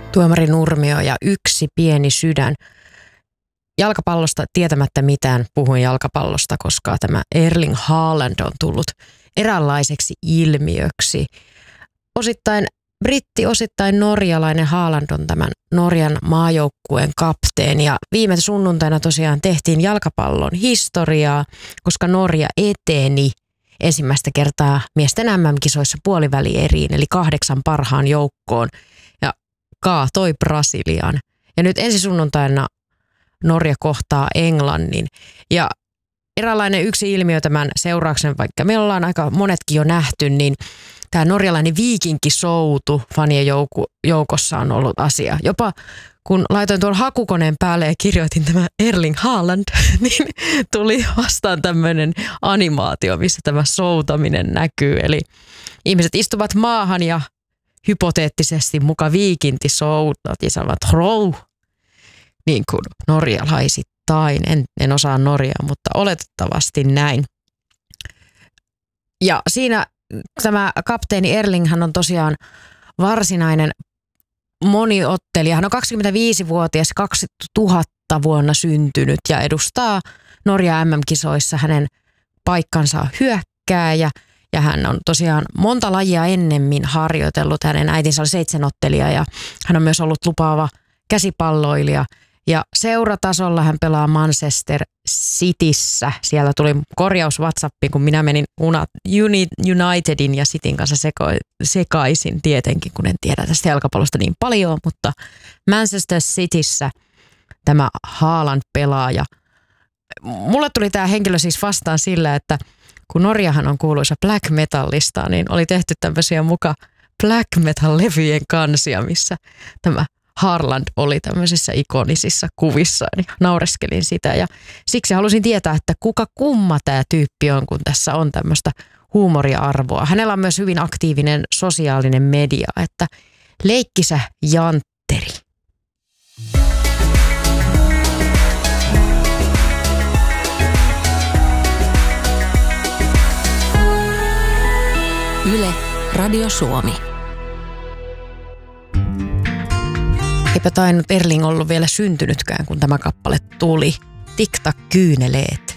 Tuomari Nurmio ja Yksi pieni sydän. Jalkapallosta tietämättä mitään puhuin jalkapallosta, koska tämä Erling Haaland on tullut eräänlaiseksi ilmiöksi. Osittain britti, osittain norjalainen. Haaland on tämän Norjan maajoukkueen kapteeni ja viime sunnuntaina tosiaan tehtiin jalkapallon historiaa, koska Norja eteni ensimmäistä kertaa miesten MM-kisoissa puolivälieriin, eli 8 parhaan joukkoon ja kaatoi Brasilian. Ja nyt ensi sunnuntaina Norja kohtaa Englannin. Ja eräänlainen yksi ilmiö tämän seurauksen, vaikka me ollaan aika monetkin jo nähty, niin tämä norjalainen viikinkisoutu fanien joukossa on ollut asia. Jopa kun laitoin tuolla hakukoneen päälle ja kirjoitin tämä Erling Haaland, niin tuli vastaan tämmöinen animaatio, missä tämä soutaminen näkyy. Eli ihmiset istuvat maahan ja hypoteettisesti muka viikintisoutat ja sanovat row, niin kuin norjalaisittain. En osaa norjaa, mutta oletettavasti näin. Ja siinä tämä kapteeni Erlinghän on tosiaan varsinainen moniottelija. Hän on 25-vuotias, 2000 vuonna syntynyt ja edustaa Norja MM-kisoissa. Hänen paikkansa on hyökkääjä ja hän on tosiaan monta lajia ennemmin harjoitellut. Hänen äitinsä oli 7-ottelija ja hän on myös ollut lupaava käsipalloilija. Ja seuratasolla hän pelaa Manchester Cityssä. Siellä tuli korjaus WhatsAppiin, kun minä menin Unitedin ja Cityn kanssa sekaisin tietenkin, kun en tiedä tästä jalkapallosta niin paljon, mutta Manchester Cityssä tämä Haaland pelaaja. Mulle tuli tämä henkilö siis vastaan sillä, että kun Norjahan on kuuluisa black metal-listaa, niin oli tehty tämmöisiä muka black metal-levyjen kansia, missä tämä Haaland oli tämmöisissä ikonisissa kuvissa, niin naureskelin sitä ja siksi halusin tietää, että kuka kumma tämä tyyppi on, kun tässä on tämmöistä huumoria-arvoa. Hänellä on myös hyvin aktiivinen sosiaalinen media, että leikkisä jantteri. Yle, Radio Suomi. Eipä tainnut Erling ollut vielä syntynytkään, kun tämä kappale tuli. Tiktak kyyneleet.